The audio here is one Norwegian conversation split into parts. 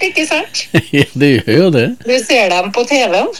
ikke sant? Ja, det gjør jo det. Du ser dem på TV-en.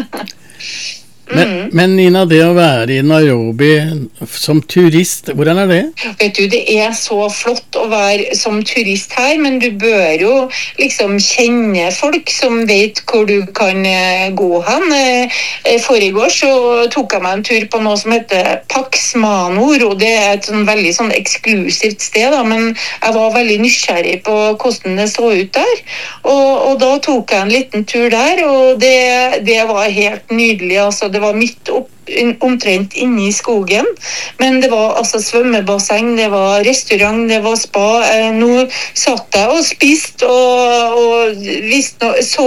Men Nina, det å være i Nairobi som turist, hvordan det? Vet du, det så flott å være som turist her, men du bør jo liksom kjenne folk som vet hvor du kan gå hen. Forrige så tok jeg meg en tur på noe som heter Pax Manor, og det et sånn veldig sånn eksklusivt sted, da, men jeg var veldig nysgjerrig på hvordan det så ut der. Og da tok jeg en liten tur der, og det var helt nydelig, altså. Det var midt omtrent inne i skogen, men det var altså svømmebasseng, det var restaurant, det var spa. Nå satt jeg og spiste og så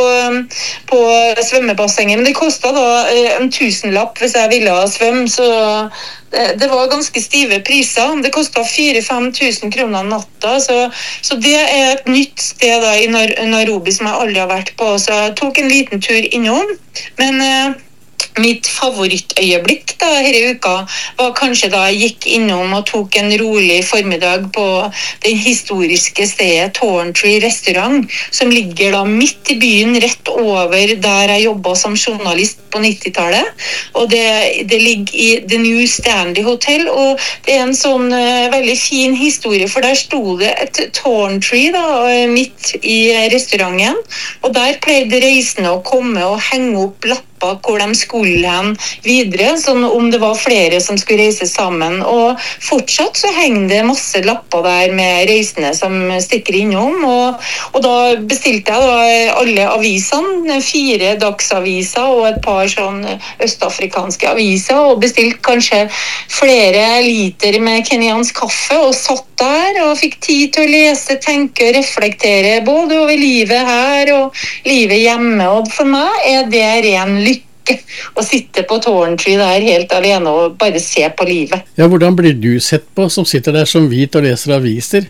på svømmebassenget, men det kostet da en 1000-lapp hvis jeg ville svømme, så det var ganske stive priser. Det kostet 4-5 tusen kroner natta, så det et nytt sted da, i Nairobi som jeg aldri har vært på, så jeg tok en liten tur innom, men mitt favorittøyeblikk da, her i uka var kanskje da jeg gikk innom og tok en rolig formiddag på den historiske stedet Thorntree restaurant, som ligger da midt i byen, rett over der jeg jobbet som journalist på 90-tallet. Og det ligger i The New Stanley Hotel, og det en sånn veldig fin historie, for der sto det et Thorntree da, midt i restauranten, og der pleide reisende å komme og henge opp lapper hvor de skulle hen videre, sånn om det var flere som skulle reise sammen, og fortsatt så henger det masse lapper der med reisende som stikker innom, og da bestilte jeg da alle avisene, 4 dagsaviser og et par sånn østafrikanske aviser, og bestilte kanskje flere liter med kenyansk kaffe, og satt der og fikk tid til å lese, tenke og reflektere både over livet her og livet hjemme, og for meg det ren lykke å sitte på Thorntree der helt alene og bare se på livet. Ja, hvordan blir du sett på som sitter der som hvit og leser aviser?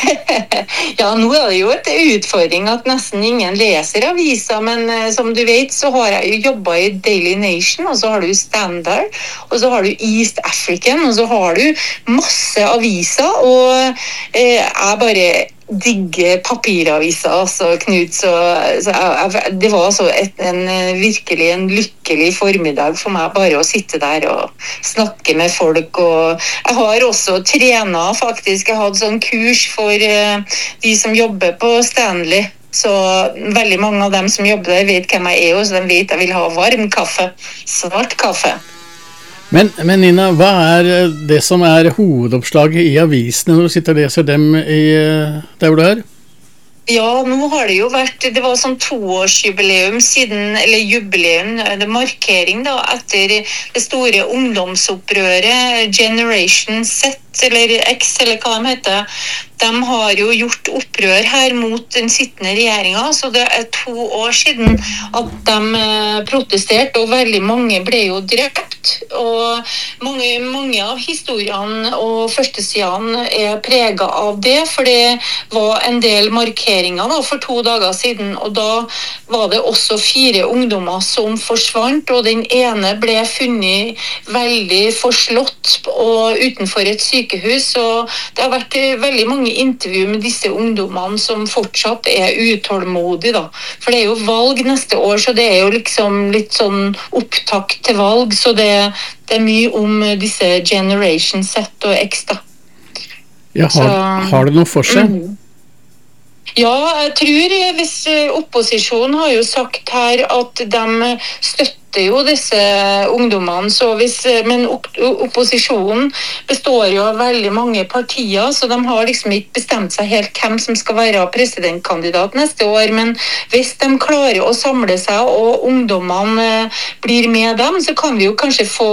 Ja, nå det jo et utfordring at nesten ingen leser aviser, men som du vet så har jeg jo jobbet i Daily Nation, og så har du Standard, og så har du East African, og så har du masse aviser, og jeg bare digge papiraviser, altså, Knut, så det var altså virkelig en lykkelig formiddag for meg bare å sitte der og snakke med folk, og jeg har også trenet faktisk, jeg hadde sånn kurs for de som jobber på Stanley, så veldig mange av dem som jobber der vet hvem jeg og så de vet jeg vil ha varm kaffe, svart kaffe. Men Nina, hva det som hovedoppslaget i avisene når du sitter og leser dem der hvor du er? Ja, nå har det jo vært, det var sånn 2-årsjubileum siden, eller jubileum, det markering da, etter det store ungdomsopprøret Generation Z, eller X, eller hva de heter. De har jo gjort opprør her mot den sittende regjeringen, så det 2 år siden at de protesterte, og veldig mange ble jo drept, og mange av historiene og førstesidene preget av det, for det var en del markeringer da, for 2 dager siden, og da var det også 4 ungdommer som forsvant, og den ene ble funnet veldig forslått og utenfor et sykehus, og det har vært veldig mange intervju med disse ungdommene som fortsatt utålmodige da. For det jo valg neste år, så det jo liksom litt sånn opptakt til valg, så det mye om disse Generation Z og X da. Ja, har det noe for seg? Ja, jeg tror hvis opposisjonen har jo sagt her at de støtter jo disse ungdommene, men opposisjonen består jo av veldig mange partier, så de har liksom ikke bestemt seg helt hvem som skal være presidentkandidat neste år, men hvis de klarer å samle seg og ungdommene blir med dem, så kan vi jo kanskje få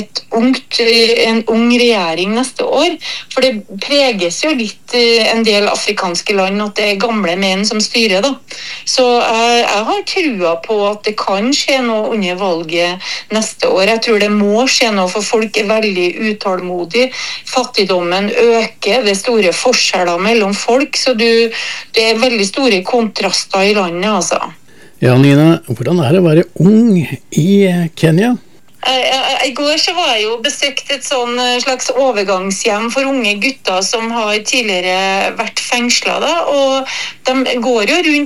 en ung regjering neste år, for det preges jo litt en del afrikanske land at det gamle menn som styrer da. Så jeg har trua på at det kan skje noe under valget neste år. Jeg tror det må skje noe, for folk veldig utålmodige. Fattigdommen øker, det store forskjeller mellom folk, så det veldig store kontraster i landet, altså. Ja, Nina, hvordan det å være ung i Kenya? I går så var jeg jo besøkt et sånn slags overgangshjem for unge gutter som har tidligere vært fengslet da, og de går jo rundt